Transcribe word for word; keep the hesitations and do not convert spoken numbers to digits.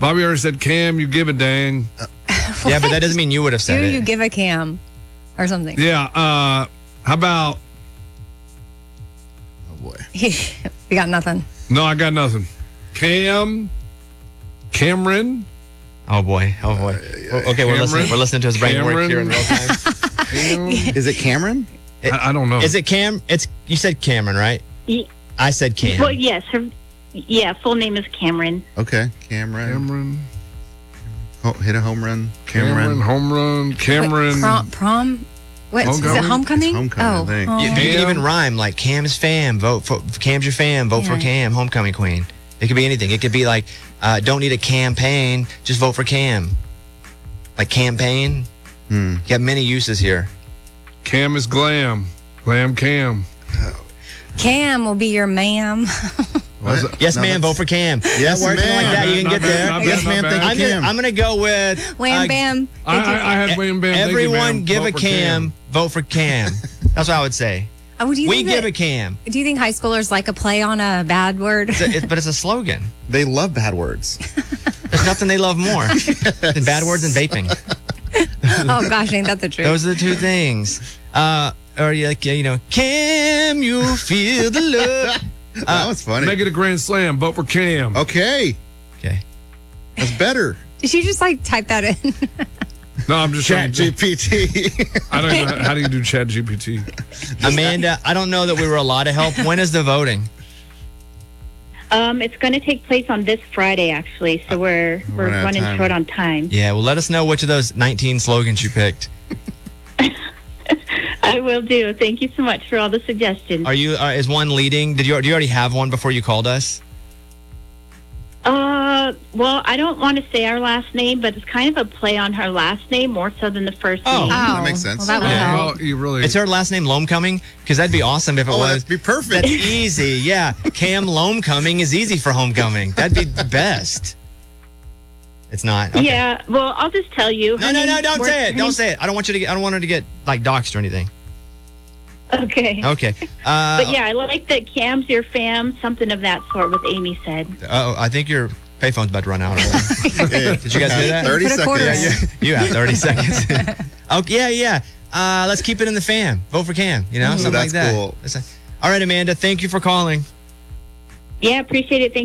Bobby already said Cam, you give a dang. Uh, yeah, but that doesn't mean you would have said Do it. you give a Cam or something? Yeah. Uh, how about? Oh boy. We got nothing. No, I got nothing. Cam, Cameron. Oh boy. Oh boy. Well, okay, we're listening. We're listening to his brain work here in real time. Cam? Is it Cameron? It, I, I don't know. Is it Cam? It's you said Cameron, right? Ye- I said Cam. Well, yes. Her, yeah, full name is Cameron. Okay, Cameron. Cameron? Ho- hit a home run. Cameron, Cameron. home run. Cameron. Wait, prom, prom? What? Is Homecoming? it homecoming? It's homecoming, oh, I think. oh. You, you Cam. can even rhyme like Cam's fam. Vote for Cam's your fam. Vote for Yeah. Cam. Homecoming queen. It could be anything. It could be like, uh, don't need a campaign. Just vote for Cam. Like campaign. Hmm. You have many uses here. Cam is glam. Glam Cam. Cam will be your ma'am. Was it? Yes, No, ma'am. that's- Vote for Cam. Yes, That works ma'am. like that. You can Not get bad, there. not bad, Yes, not ma'am. bad. Thank you, I'm gonna, Cam. I'm gonna go with Wham uh, bam. I, I, I had wham bam. Thank you, everyone ma'am. give Vote a for Cam. Vote for Cam. That's what I would say. Oh, do you We think give that- a Cam. Do you think high schoolers like a play on a bad word? It's a- it- but it's a slogan. They love bad words. There's nothing they love more than bad words and vaping. Oh gosh, ain't that the truth? Those are the two things. Uh, or you like, you know, can you feel the love? That was funny. Make it a grand slam. Vote for Cam. Okay, Okay. that's better. Did you just like type that in? No, I'm just Chat trying G to. P T. I don't know. How do you do Chat G P T? Amanda, I don't know that we were a lot of help. When is the voting? Um, it's going to take place on this Friday, actually. So we're we're Running out of running time. short on time. Yeah, well, let us know which of those nineteen slogans you picked. I will do. Thank you so much for all the suggestions. Are you? Uh, is one leading? Did you? Do you already have one before you called us? Uh, well, I don't want to say our last name, but it's kind of a play on her last name more so than the first Oh. name. That makes sense. Well, that would Yeah. help. Well, you really. It's her last name, Lomecoming, because that'd be awesome if it Oh, was. that'd be perfect. That's easy. Yeah, Cam Lomecoming is easy for homecoming. That'd be the best. It's not. Okay. Yeah, well, I'll just tell you. No, Her no, no! name- Don't her- say it. her Don't name- say it. I don't want you to get. I don't want her to get like doxxed or anything. Okay. Okay. Uh, But yeah, I like that Cam's your fam, something of that sort, what Amy said. Oh, I think your payphone's about to run out. Already. Did you guys do that? Thirty Put a quarter seconds. in. You have thirty seconds. Okay, yeah, yeah. Uh, let's keep it in the fam. Vote for Cam. You know, Ooh, something like that's that. cool. All right, Amanda. Thank you for calling. Yeah, appreciate it. Thank